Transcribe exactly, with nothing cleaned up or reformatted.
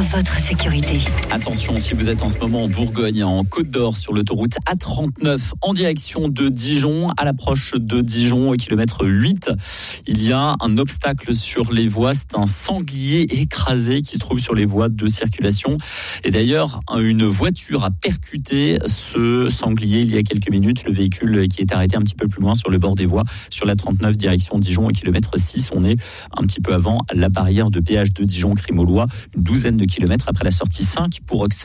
à votre sécurité. Attention, si vous êtes en ce moment en Bourgogne, en Côte d'Or, sur l'autoroute A trente-neuf, en direction de Dijon, à l'approche de Dijon, au kilomètre huit, il y a un obstacle sur les voies. C'est un sanglier écrasé qui se trouve sur les voies de circulation. Et d'ailleurs, une voiture a percuté ce sanglier il y a quelques minutes. Le véhicule qui est arrêté un petit peu plus loin sur le bord des voies, sur la trente-neuf, direction Dijon, au kilomètre six. On est un petit peu avant la barrière de péage de Dijon-Crimolois, une douzaine de kilomètres après la sortie cinq pour Auxonne.